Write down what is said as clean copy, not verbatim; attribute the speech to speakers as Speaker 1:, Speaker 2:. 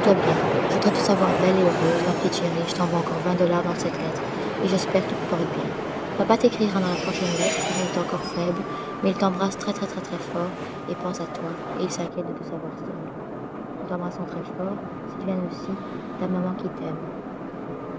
Speaker 1: Repose-toi bien. Je voudrais te savoir belle et heureuse, ma petite chérie. Je t'envoie encore 20 $ dans cette lettre. Et j'espère que tu te portes bien. Papa t'écrira dans la prochaine lettre, car il est encore faible, mais il t'embrasse très très très très fort et pense à toi. Et il s'inquiète de te savoir seule. Nous t'embrassons très fort. Sylviane aussi, ta maman qui t'aime.